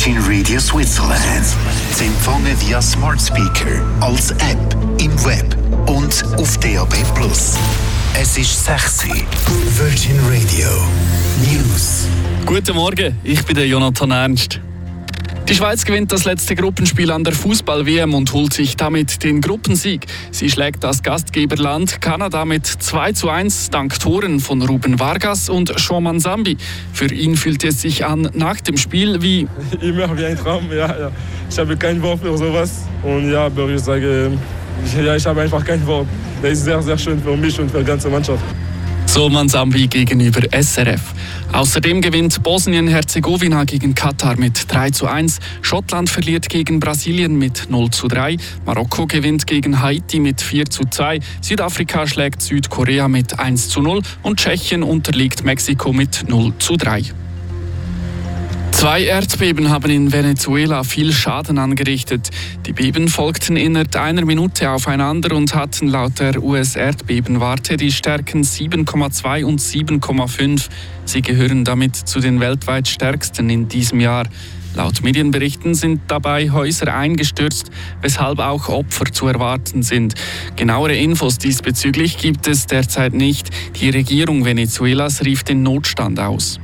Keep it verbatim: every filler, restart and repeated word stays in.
Virgin Radio Switzerland. Zu empfangen via Smart Speaker, als App, im Web und auf D A B plus. Es ist sechs Uhr. Virgin Radio News. Guten Morgen, ich bin der Jonathan Ernst. Die Schweiz gewinnt das letzte Gruppenspiel an der Fußball-W M und holt sich damit den Gruppensieg. Sie schlägt das Gastgeberland Kanada mit zwei zu eins dank Toren von Ruben Vargas und Shoman Zambi. Für ihn fühlt es sich an nach dem Spiel wie immer wie ein Traum. Ja, ja. Ich habe kein Wort für sowas. Und ja, aber ich sage, ja, ich habe einfach kein Wort. Das ist sehr, sehr schön für mich und für die ganze Mannschaft. Shoman Zambi gegenüber S R F. Außerdem gewinnt Bosnien-Herzegowina gegen Katar mit drei zu eins, Schottland verliert gegen Brasilien mit null zu drei, Marokko gewinnt gegen Haiti mit vier zu zwei, Südafrika schlägt Südkorea mit eins zu null und Tschechien unterliegt Mexiko mit null zu drei. Zwei Erdbeben haben in Venezuela viel Schaden angerichtet. Die Beben folgten innerhalb einer Minute aufeinander und hatten laut der U S-Erdbebenwarte die Stärken sieben Komma zwei und sieben Komma fünf. Sie gehören damit zu den weltweit stärksten in diesem Jahr. Laut Medienberichten sind dabei Häuser eingestürzt, weshalb auch Opfer zu erwarten sind. Genauere Infos diesbezüglich gibt es derzeit nicht. Die Regierung Venezuelas rief den Notstand aus.